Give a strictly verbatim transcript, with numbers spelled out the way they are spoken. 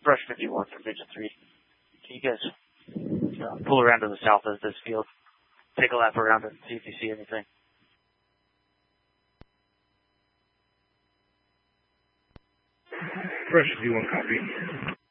Brush fifty-one from Vision three. Can you guys uh, pull around to the south of this field? Take a lap around it and see if you see anything. Brush fifty-one, copy.